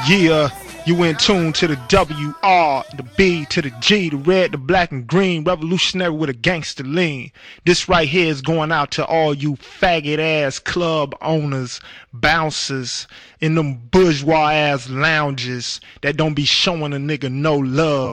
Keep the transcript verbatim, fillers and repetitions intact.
Yeah, you in tune to the W R, the B to the G, the red, the black and green, revolutionary with a gangster lean. This right here is going out to all you faggot ass club owners, bouncers, in them bourgeois ass lounges that don't be showing a nigga no love.